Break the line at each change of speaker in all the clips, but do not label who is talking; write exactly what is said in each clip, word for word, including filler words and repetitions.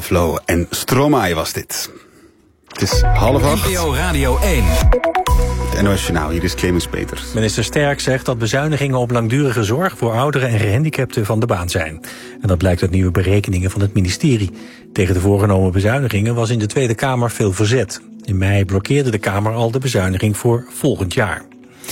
Flow en Stromae was dit. Het is half acht.
N P O Radio één.
Het N O S Journaal, hier is Clemens Peters.
Minister Sterk zegt dat bezuinigingen op langdurige zorg voor ouderen en gehandicapten van de baan zijn. En dat blijkt uit nieuwe berekeningen van het ministerie. Tegen de voorgenomen bezuinigingen was in de Tweede Kamer veel verzet. In mei blokkeerde de Kamer al de bezuiniging voor volgend jaar.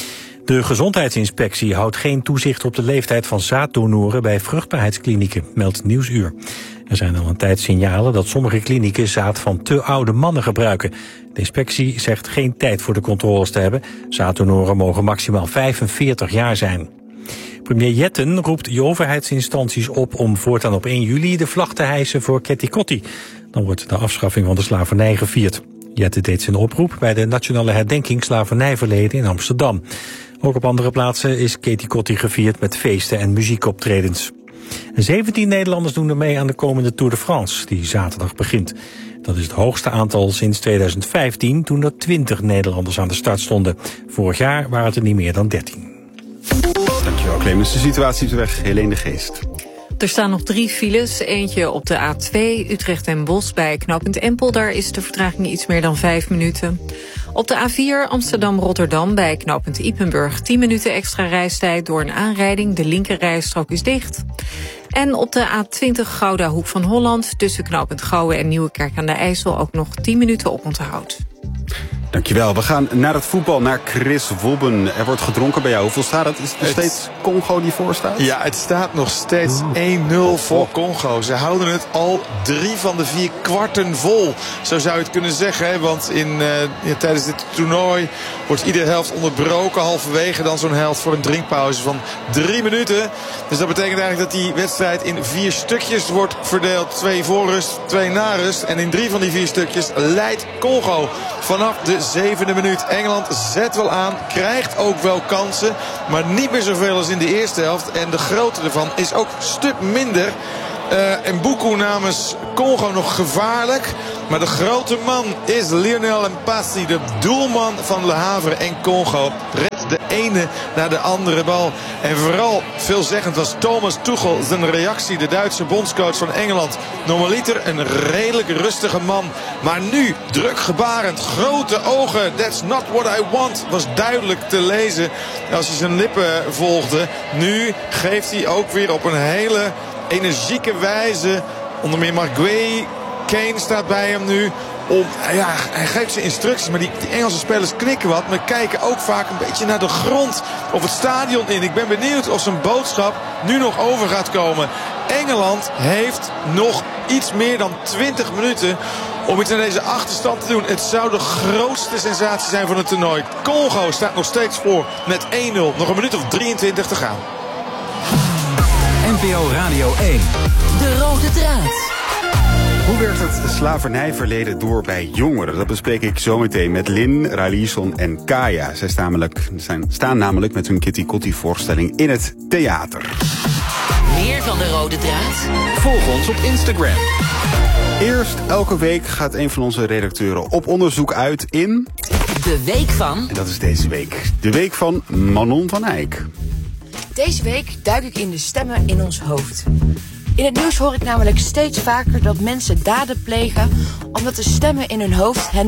De Gezondheidsinspectie houdt geen toezicht op de leeftijd van zaaddonoren bij vruchtbaarheidsklinieken, meldt Nieuwsuur. Er zijn al een tijd signalen dat sommige klinieken zaad van te oude mannen gebruiken. De inspectie zegt geen tijd voor de controles te hebben. Zaaddonoren mogen maximaal vijfenveertig jaar zijn. Premier Jetten roept de overheidsinstanties op om voortaan op één juli de vlag te hijsen voor Ketikotti. Dan wordt de afschaffing van de slavernij gevierd. Jetten deed zijn oproep bij de Nationale Herdenking Slavernijverleden in Amsterdam. Ook op andere plaatsen is Ketikotti gevierd met feesten en muziekoptredens. zeventien Nederlanders doen er mee aan de komende Tour de France, die zaterdag begint. Dat is het hoogste aantal sinds tweeduizend vijftien, toen er twintig Nederlanders aan de start stonden. Vorig jaar waren het er niet meer dan dertien.
Dankjewel, Clemens. De situatie op de weg, Helene de Geest.
Er staan nog drie files. Eentje op de A twee, Utrecht en Bosch bij knooppunt Empel. Daar is de vertraging iets meer dan vijf minuten. Op de A vier, Amsterdam-Rotterdam bij knooppunt Ypenburg. tien minuten extra reistijd door een aanrijding. De linkerrijstrook is dicht. En op de A twintig Gouda Hoek van Holland, tussen knooppunt Gouwen en Nieuwekerk aan de IJssel, ook nog tien minuten oponthoud.
Dankjewel. We gaan naar het voetbal, naar Chris Wobben. Er wordt gedronken bij jou. Hoeveel staat het? Is het nog steeds Congo die voor staat?
Ja, het staat nog steeds één nul voor Congo. Ze houden het al drie van de vier kwarten vol. Zo zou je het kunnen zeggen. Hè? Want in, uh, ja, tijdens dit toernooi wordt iedere helft onderbroken. Halverwege dan zo'n helft voor een drinkpauze van drie minuten. Dus dat betekent eigenlijk dat die wedstrijd in vier stukjes wordt verdeeld. Twee voor rust, twee na rust. En in drie van die vier stukjes leidt Congo vanaf de zevende minuut. Engeland zet wel aan, krijgt ook wel kansen, maar niet meer zoveel als in de eerste helft. En de grootte ervan is ook een stuk minder. Uh, en Mbuku namens Congo nog gevaarlijk. Maar de grote man is Lionel Mpassi, de doelman van Le Havre en Congo. Redt de ene naar de andere bal. En vooral veelzeggend was Thomas Tuchel zijn reactie. De Duitse bondscoach van Engeland. Normaliter een redelijk rustige man. Maar nu druk gebarend. Grote ogen. That's not what I want. Was duidelijk te lezen als je zijn lippen volgde. Nu geeft hij ook weer op een hele energieke wijze. Onder meer Marguerite. Kane staat bij hem nu. Om, ja, hij geeft zijn instructies, maar die, die Engelse spelers knikken wat. Maar kijken ook vaak een beetje naar de grond of het stadion in. Ik ben benieuwd of zijn boodschap nu nog over gaat komen. Engeland heeft nog iets meer dan twintig minuten om iets aan deze achterstand te doen. Het zou de grootste sensatie zijn van het toernooi. Congo staat nog steeds voor met één nul. Nog een minuut of drieëntwintig te gaan.
N P O Radio één.
De rode draad.
Hoe werkt het slavernijverleden door bij jongeren? Dat bespreek ik zometeen met Lynn, Ralison en Kaya. Zij staan namelijk, zijn, staan namelijk met hun Kitty Kotti voorstelling in het theater.
Meer van de rode draad?
Volg ons op Instagram.
Eerst elke week gaat een van onze redacteuren op onderzoek uit in...
De week van...
En dat is deze week. De week van Manon van Eyck.
Deze week duik ik in de stemmen in ons hoofd. In het nieuws hoor ik namelijk steeds vaker dat mensen daden plegen omdat de stemmen in hun hoofd hen